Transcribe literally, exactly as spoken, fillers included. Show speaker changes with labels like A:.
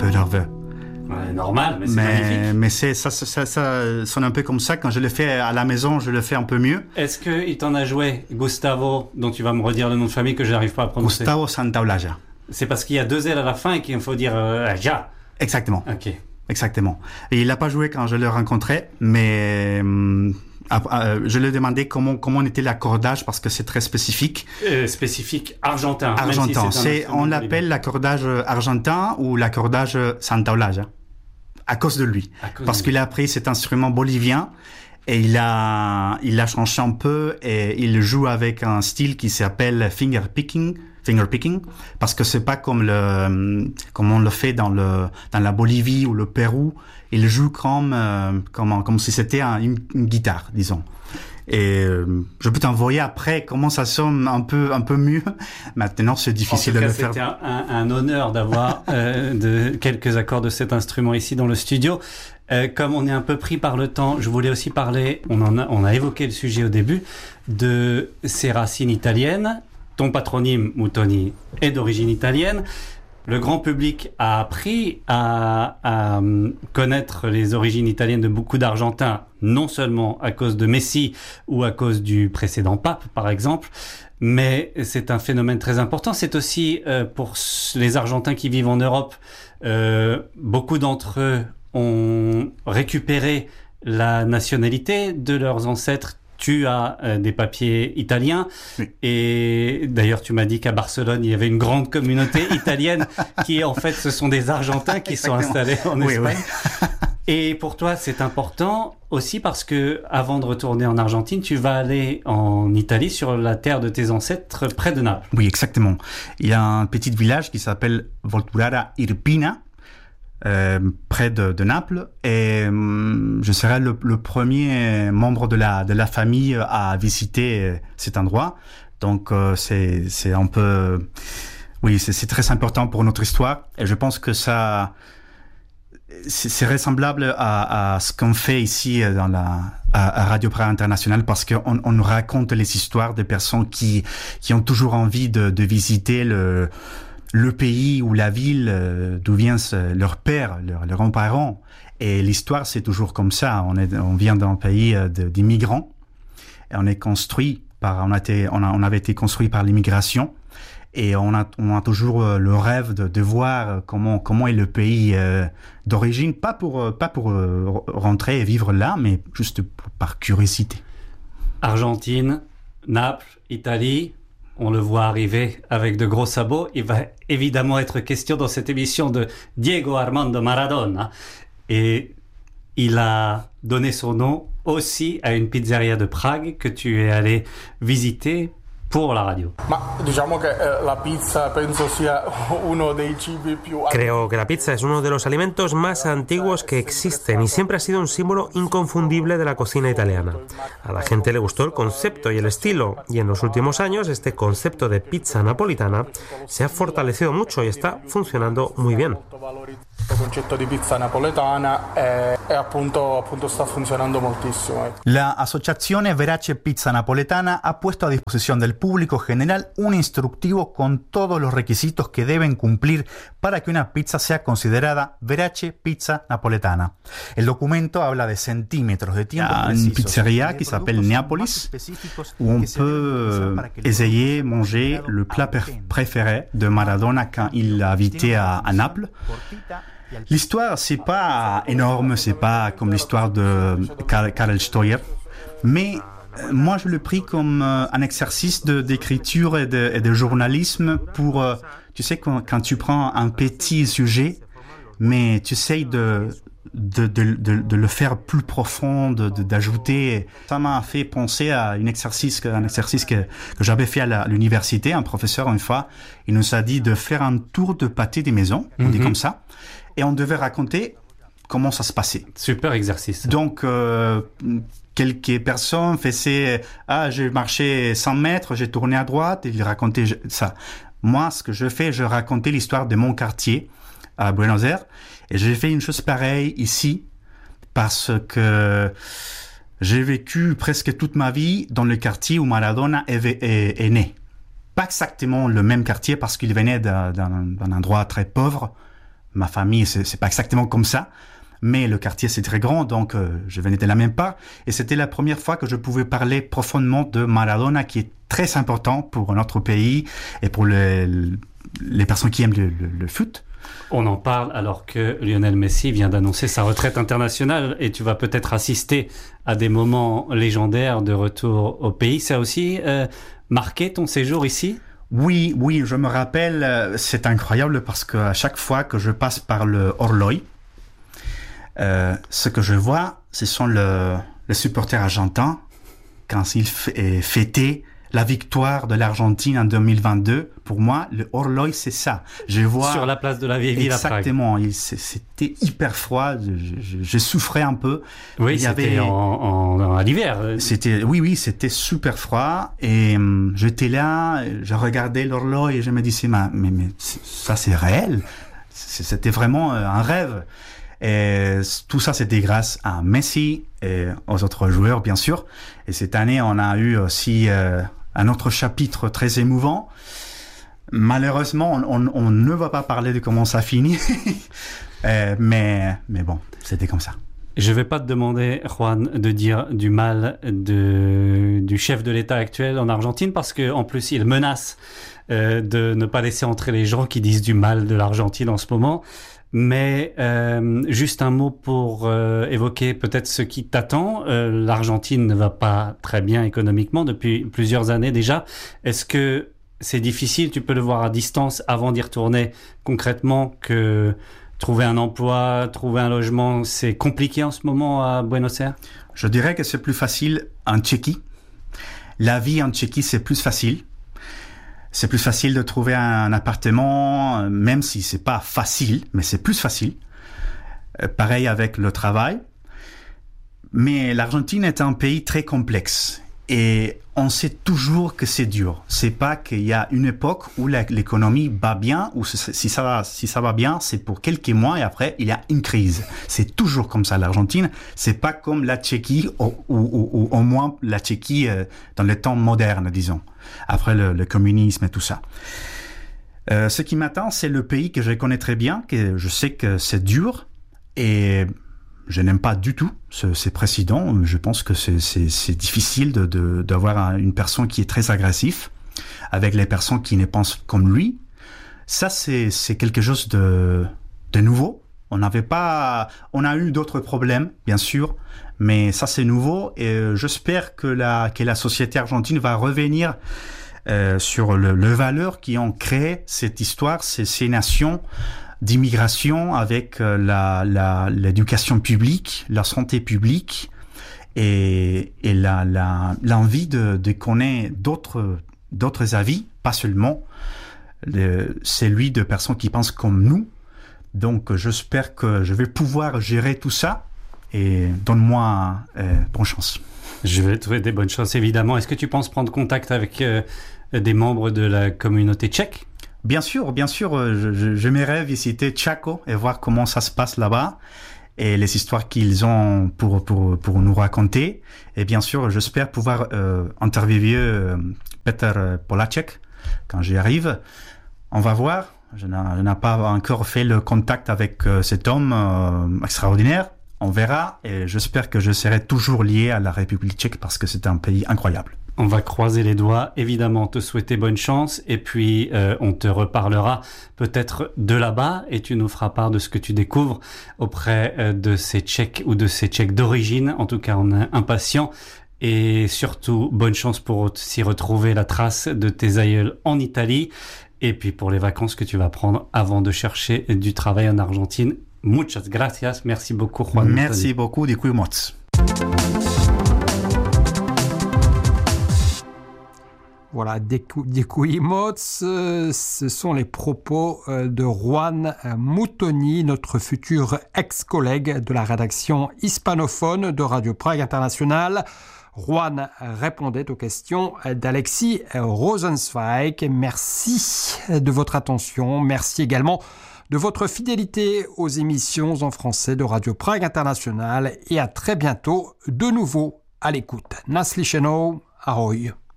A: peu nerveux.
B: Ouais, normal, mais c'est
A: mais,
B: magnifique.
A: Mais c'est, ça, ça, ça, ça sonne un peu comme ça. Quand je le fais à la maison, je le fais un peu mieux.
B: Est-ce qu'il t'en a joué, Gustavo, dont tu vas me redire le nom de famille que je n'arrive pas à prononcer?
A: Gustavo Santaolalla.
B: C'est parce qu'il y a deux L à la fin et qu'il faut dire euh, ja.
A: Exactement.
B: Ok.
A: Exactement. Et il n'a pas joué quand je le rencontrais, mais euh, euh, je lui ai demandé comment, comment était l'accordage parce que c'est très spécifique.
B: Euh, spécifique argentin.
A: Argentin.
B: Même si c'est
A: c'est, on l'appelle l'accordage argentin ou l'accordage Santaolalla. À cause de lui.
B: Cause
A: Parce
B: de
A: qu'il a appris cet instrument bolivien et il a, il a changé un peu et il joue avec un style qui s'appelle finger picking, finger picking, parce que c'est pas comme le, comme on le fait dans le, dans la Bolivie ou le Pérou. Il joue comme, euh, comme, comme si c'était un, une, une guitare, disons. Et euh, je peux t'envoyer après comment ça sonne un peu un peu mieux. Maintenant, c'est difficile
B: en tout
A: de
B: cas,
A: le faire.
B: C'était un, un, un honneur d'avoir euh, de, quelques accords de cet instrument ici dans le studio. Euh, comme on est un peu pris par le temps, je voulais aussi parler, on, en a, on a évoqué le sujet au début, de ses racines italiennes. Ton patronyme, Mutoni, est d'origine italienne. Le grand public a appris à, à connaître les origines italiennes de beaucoup d'Argentins, non seulement à cause de Messi ou à cause du précédent pape, par exemple, mais c'est un phénomène très important. C'est aussi euh, pour les Argentins qui vivent en Europe, euh, beaucoup d'entre eux ont récupéré la nationalité de leurs ancêtres. Tu as euh, des papiers italiens.
A: Oui.
B: Et d'ailleurs, tu m'as dit qu'à Barcelone, il y avait une grande communauté italienne qui, en fait, ce sont des Argentins qui Exactement. sont installés en
A: oui,
B: Espagne.
A: Oui.
B: Et pour toi, c'est important aussi parce que, avant de retourner en Argentine, tu vas aller en Italie, sur la terre de tes ancêtres, près de Naples.
A: Oui, exactement. Il y a un petit village qui s'appelle Volturara Irpina, Euh, près de, de Naples, et euh, je serai le, le premier membre de la de la famille à visiter cet endroit. Donc euh, c'est c'est un peu oui c'est, c'est très important pour notre histoire et je pense que ça c'est, c'est ressemblable à, à ce qu'on fait ici dans la à, à Radio Praia International parce qu'on on raconte les histoires des personnes qui qui ont toujours envie de, de visiter le le pays ou la ville euh, d'où vient ce, leur père, leur, leurs grands-parents. Et l'histoire, c'est toujours comme ça. On, est, on vient d'un pays euh, de, d'immigrants et on est construit par, on a été, on, a, on avait été construit par l'immigration et on a, on a toujours euh, le rêve de, de voir comment, comment est le pays euh, d'origine, pas pour, euh, pas pour euh, rentrer et vivre là, mais juste pour, par curiosité.
B: Argentine, Naples, Italie. On le voit arriver avec de gros sabots. Il va évidemment être question dans cette émission de Diego Armando Maradona. Et il a donné son nom aussi à une pizzeria de Prague que tu es allé visiter pour la radio.
C: Creo que la pizza es uno de los alimentos más antiguos que existen y siempre ha sido un símbolo inconfundible de la cocina italiana. A la gente le gustó el concepto y el estilo, y en los últimos años este concepto de pizza napolitana se ha fortalecido mucho y está funcionando muy bien.
D: Il concetto di pizza napoletana e, e appunto, appunto sta funzionando moltissimo.
A: La Asociazione Verace Pizza Napoletana ha puesto a disposición del público general un instructivo con todos los requisitos que deben cumplir para que una pizza sea considerada Verace Pizza Napoletana. El documento habla de centímetros de tiempo precisos. Il y a une pizzeria qui s'appelle Neapolis où on peut essayer manger le plat préféré de Maradona quand il a habité à, à Naples. L'histoire, c'est pas énorme, c'est pas comme l'histoire de Karel Steuer, mais euh, moi je le pris comme euh, un exercice de, d'écriture et de, et de journalisme pour, euh, tu sais, quand, quand tu prends un petit sujet, mais tu essayes de, de, de, de, de le faire plus profond, de, de, d'ajouter. Ça m'a fait penser à un exercice, un exercice que, que j'avais fait à, la, à l'université. Un professeur, une fois, il nous a dit de faire un tour de pâté des maisons, on mm-hmm. dit comme ça. Et on devait raconter comment ça se passait.
B: Super exercice.
A: Donc, euh, quelques personnes faisaient « Ah, j'ai marché cent mètres, j'ai tourné à droite » et ils racontaient ça. Moi, ce que je fais, je racontais l'histoire de mon quartier à Buenos Aires. Et j'ai fait une chose pareille ici parce que j'ai vécu presque toute ma vie dans le quartier où Maradona est, est, est né. Pas exactement le même quartier parce qu'il venait d'un, d'un, d'un endroit très pauvre, Ma famille, c'est, c'est pas exactement comme ça. Mais le quartier, c'est très grand, donc euh, je venais de la même part. Et c'était la première fois que je pouvais parler profondément de Maradona, qui est très important pour notre pays et pour les, les personnes qui aiment le, le, le foot.
B: On en parle alors que Lionel Messi vient d'annoncer sa retraite internationale et tu vas peut-être assister à des moments légendaires de retour au pays. Ça a aussi euh, marqué ton séjour ici ?
A: Oui, oui, je me rappelle, c'est incroyable parce qu'à chaque fois que je passe par le Horloy, Euh, ce que je vois, ce sont le, les supporters argentins quand ils f- fêtaient la victoire de l'Argentine en deux mille vingt-deux. Pour moi, le Horloy, c'est ça. Je vois
B: sur la place de la vieille ville à Prague.
A: Exactement. Il, c'était hyper froid. Je, je, je souffrais un peu.
B: Oui,
A: Il y
B: c'était
A: avait...
B: en, en, en, à l'hiver.
A: C'était, oui, oui, c'était super froid. Et hum, j'étais là, je regardais l'Horloy et je me disais, mais, mais, mais ça, c'est réel. C'était vraiment un rêve. Et tout ça, c'était grâce à Messi et aux autres joueurs, bien sûr. Et cette année, on a eu aussi euh, un autre chapitre très émouvant. Malheureusement, on, on, on ne va pas parler de comment ça finit. euh, mais, mais bon, c'était comme ça.
B: Je ne vais pas te demander, Juan, de dire du mal de, du chef de l'État actuel en Argentine, parce qu'en plus, il menace euh, de ne pas laisser entrer les gens qui disent du mal de l'Argentine en ce moment. Mais euh, juste un mot pour euh, évoquer peut-être ce qui t'attend. Euh, L'Argentine ne va pas très bien économiquement depuis plusieurs années déjà. Est-ce que c'est difficile, tu peux le voir à distance avant d'y retourner concrètement, que trouver un emploi, trouver un logement, c'est compliqué en ce moment à Buenos Aires ?
A: Je dirais que c'est plus facile en Tchéquie. La vie en Tchéquie, c'est plus facile. C'est plus facile de trouver un appartement, même si c'est pas facile, mais c'est plus facile. Euh, pareil avec le travail. Mais l'Argentine est un pays très complexe. Et on sait toujours que c'est dur. C'est pas qu'il y a une époque où la, l'économie va bien, ou si ça va, si ça va bien, c'est pour quelques mois et après, il y a une crise. C'est toujours comme ça, l'Argentine. C'est pas comme la Tchéquie, ou, ou, ou, ou au moins la Tchéquie euh, dans les temps modernes, disons. Après le, le communisme et tout ça. Euh, ce qui m'attend, c'est le pays que je connais très bien, que je sais que c'est dur, et je n'aime pas du tout ce, ces présidents. Je pense que c'est, c'est, c'est difficile de, de, d'avoir une personne qui est très agressive avec les personnes qui ne pensent comme lui. Ça, c'est, c'est quelque chose de, de nouveau. On n'avait pas, on a eu d'autres problèmes, bien sûr, mais ça, c'est nouveau. Et j'espère que la, que la société argentine va revenir euh, sur le, le valeur qui ont créé cette histoire, ces, ces nations d'immigration avec euh, la, la, l'éducation publique, la santé publique et, et la, la, l'envie de, de connaître d'autres, d'autres avis, pas seulement le, celui de personnes qui pensent comme nous. Donc, j'espère que je vais pouvoir gérer tout ça et donne-moi euh, bonne chance.
B: Je vais te souhaiter des bonnes chances, évidemment. Est-ce que tu penses prendre contact avec euh, des membres de la communauté tchèque ?
A: Bien sûr, bien sûr. Je, je, j'aimerais visiter Chaco et voir comment ça se passe là-bas et les histoires qu'ils ont pour, pour, pour nous raconter. Et bien sûr, j'espère pouvoir euh, interviewer euh, Petr Polacek quand j'y arrive. On va voir. Je n'ai, je n'ai pas encore fait le contact avec euh, cet homme euh, extraordinaire. On verra et j'espère que je serai toujours lié à la République tchèque parce que c'est un pays incroyable.
B: On va croiser les doigts, évidemment, te souhaiter bonne chance et puis euh, on te reparlera peut-être de là-bas et tu nous feras part de ce que tu découvres auprès euh, de ces Tchèques ou de ces Tchèques d'origine. En tout cas, on est impatients et surtout, bonne chance pour aussi retrouver la trace de tes aïeuls en Italie et puis pour les vacances que tu vas prendre avant de chercher du travail en Argentine. Muchas gracias. Merci beaucoup, Juan.
A: Merci beaucoup. Děkuji moc.
E: Voilà, děkuji moc, ce sont les propos de Juan Muttoni, notre futur ex-collègue de la rédaction hispanophone de Radio Prague International. Juan répondait aux questions d'Alexis Rosenzweig. Merci de votre attention, merci également de votre fidélité aux émissions en français de Radio Prague International et à très bientôt de nouveau à l'écoute. Naslyšenou, ahoj.